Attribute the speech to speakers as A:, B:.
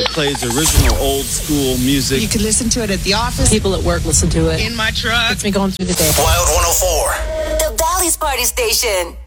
A: It plays original old school music.
B: You can listen to it at the office.
C: People at work listen to it.
B: In my truck.
C: It's me going through the day.
D: Wild 104.
E: The Valley's Party Station.